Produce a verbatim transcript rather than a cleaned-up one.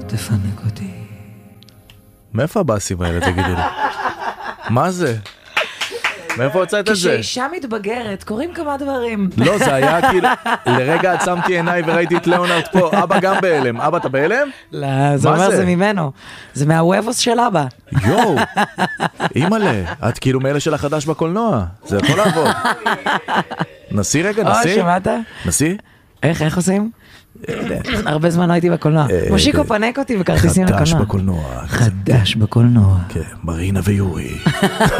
תפנק אותי. מאיפה הבאסים האלה, תגידו לי? מה זה? מאיפה הוצאת את זה? כשאישה מתבגרת, קוראים כמה דברים. לא, זה היה כאילו, לרגע עצמתי עיניי וראיתי את ליאונרד פה, אבא גם בהלם. אבא, אתה בהלם? לא, זה אומר זה ממנו. זה מהוובוס של אבא. יואו, אימא'לה, את כאילו מאלה של החדש בקולנוע. זה יכול לעבוד. נסי רגע, נסי. או, שמעת? נסי? איך, איך עושים? הרבה זמן לא הייתי בקולנוע. מושיקו פנק אותי וכרטיסים לקולנוע. חדש בקולנוע. חדש בקולנוע. כן, מרינה ויורי.